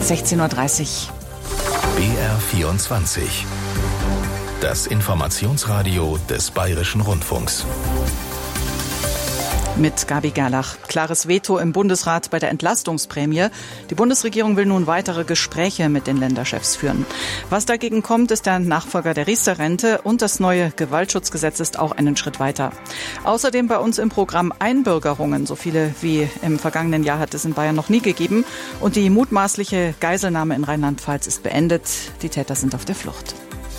16:30 Uhr. BR24. Das Informationsradio des Bayerischen Rundfunks. Mit Gabi Gerlach. Klares Veto im Bundesrat bei der Entlastungsprämie. Die Bundesregierung will nun weitere Gespräche mit den Länderchefs führen. Was dagegen kommt, ist der Nachfolger der Riester-Rente und das neue Gewaltschutzgesetz ist auch einen Schritt weiter. Außerdem bei uns im Programm Einbürgerungen. So viele wie im vergangenen Jahr hat es in Bayern noch nie gegeben. Und die mutmaßliche Geiselnahme in Rheinland-Pfalz ist beendet. Die Täter sind auf der Flucht.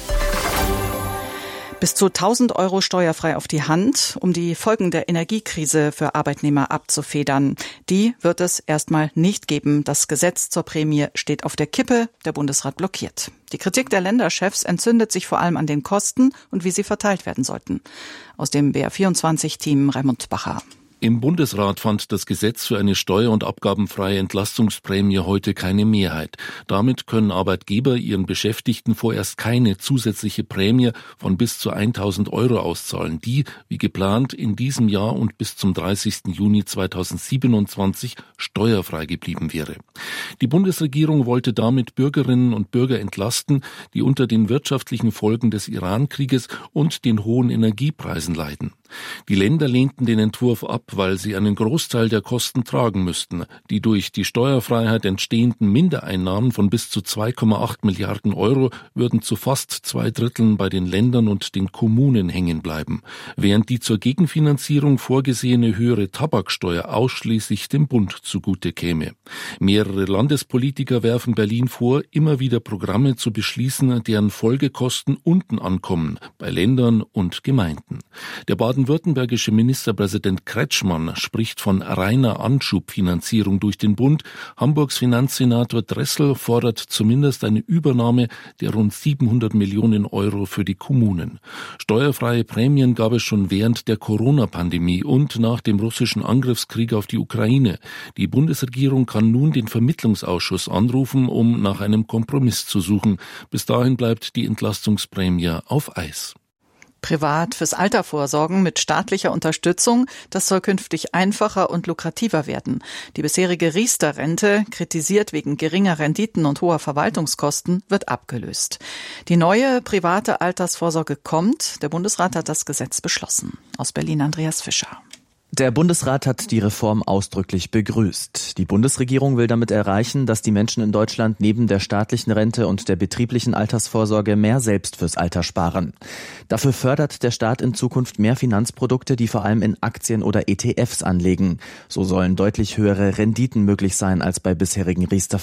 Bis zu 1.000 € steuerfrei auf die Hand, um die Folgen der Energiekrise für Arbeitnehmer abzufedern. Die wird es erstmal nicht geben. Das Gesetz zur Prämie steht auf der Kippe. Der Bundesrat blockiert. Die Kritik der Länderchefs entzündet sich vor allem an den Kosten und wie sie verteilt werden sollten. Aus dem BR24-Team Raimund Bacher. Im Bundesrat fand das Gesetz für eine steuer- und abgabenfreie Entlastungsprämie heute keine Mehrheit. Damit können Arbeitgeber ihren Beschäftigten vorerst keine zusätzliche Prämie von bis zu 1.000 € auszahlen, die, wie geplant, in diesem Jahr und bis zum 30. Juni 2027 steuerfrei geblieben wäre. Die Bundesregierung wollte damit Bürgerinnen und Bürger entlasten, die unter den wirtschaftlichen Folgen des Iran-Krieges und den hohen Energiepreisen leiden. Die Länder lehnten den Entwurf ab, weil sie einen Großteil der Kosten tragen müssten. Die durch die Steuerfreiheit entstehenden Mindereinnahmen von bis zu 2,8 Milliarden € würden zu fast 2/3 bei den Ländern und den Kommunen hängen bleiben, während die zur Gegenfinanzierung vorgesehene höhere Tabaksteuer ausschließlich dem Bund zugute käme. Mehrere Landespolitiker werfen Berlin vor, immer wieder Programme zu beschließen, deren Folgekosten unten ankommen, bei Ländern und Gemeinden. Der baden-württembergische Ministerpräsident Kretschmann spricht von reiner Anschubfinanzierung durch den Bund. Hamburgs Finanzsenator Dressel fordert zumindest eine Übernahme der rund 700 Millionen € für die Kommunen. Steuerfreie Prämien gab es schon während der Corona-Pandemie und nach dem russischen Angriffskrieg auf die Ukraine. Die Bundesregierung kann nun den Vermittlungsausschuss anrufen, um nach einem Kompromiss zu suchen. Bis dahin bleibt die Entlastungsprämie auf Eis. Privat fürs Alter vorsorgen mit staatlicher Unterstützung, das soll künftig einfacher und lukrativer werden. Die bisherige Riester-Rente, kritisiert wegen geringer Renditen und hoher Verwaltungskosten, wird abgelöst. Die neue private Altersvorsorge kommt. Der Bundesrat hat das Gesetz beschlossen. Aus Berlin Andreas Fischer. Der Bundesrat hat die Reform ausdrücklich begrüßt. Die Bundesregierung will damit erreichen, dass die Menschen in Deutschland neben der staatlichen Rente und der betrieblichen Altersvorsorge mehr selbst fürs Alter sparen. Dafür fördert der Staat in Zukunft mehr Finanzprodukte, die vor allem in Aktien oder ETFs anlegen. So sollen deutlich höhere Renditen möglich sein als bei bisherigen Riester